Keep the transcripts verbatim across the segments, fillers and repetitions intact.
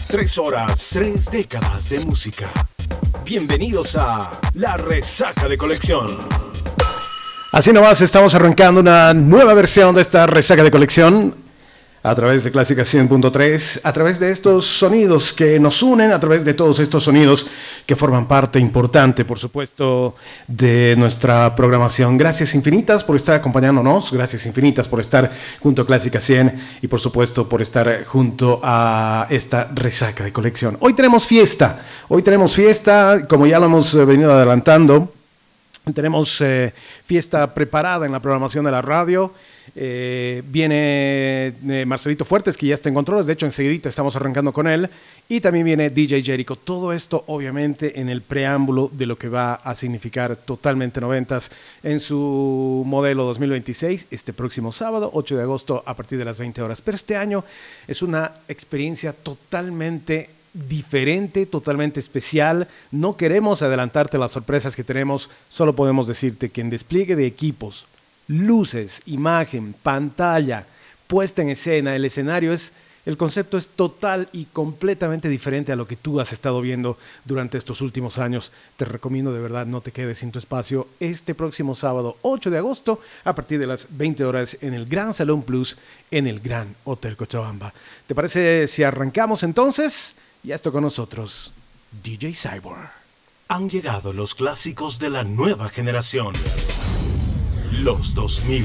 Tres horas, tres décadas de música. Bienvenidos a La Resaca de Colección. Así nomás estamos arrancando una nueva versión de esta Resaca de Colección a través de Clásica cien punto tres, a través de estos sonidos que nos unen, a través de todos estos sonidos que forman parte importante, por supuesto, de nuestra programación. Gracias infinitas por estar acompañándonos, gracias infinitas por estar junto a Clásica cien y, por supuesto, por estar junto a esta Resaca de Colección. Hoy tenemos fiesta, hoy tenemos fiesta, como ya lo hemos venido adelantando. Tenemos eh, fiesta preparada en la programación de la radio. Eh, viene eh, Marcelito Fuertes, que ya está en controles. De hecho, enseguidita estamos arrancando con él. Y también viene D J Jericho. Todo esto, obviamente, en el preámbulo de lo que va a significar totalmente noventas en su modelo dos mil veintiséis, este próximo sábado, ocho de agosto, a partir de las veinte horas. Pero este año es una experiencia totalmente diferente, totalmente especial. No queremos adelantarte las sorpresas que tenemos, solo podemos decirte que en despliegue de equipos, luces, imagen, pantalla, puesta en escena, el escenario es, el concepto es total y completamente diferente a lo que tú has estado viendo durante estos últimos años. Te recomiendo de verdad no te quedes sin tu espacio este próximo sábado ocho de agosto a partir de las veinte horas en el Gran Salón Plus en el Gran Hotel Cochabamba. ¿Te parece si arrancamos entonces? Ya está con nosotros D J Cyborg. Han llegado los clásicos de la nueva generación. Los dos mil.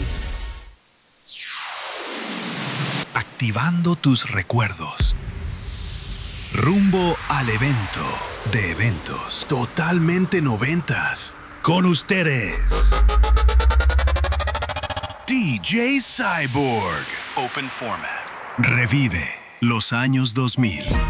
Activando tus recuerdos. Rumbo al evento de eventos. Totalmente noventas. Con ustedes. D J Cyborg. Open Format. Revive los años dos mil.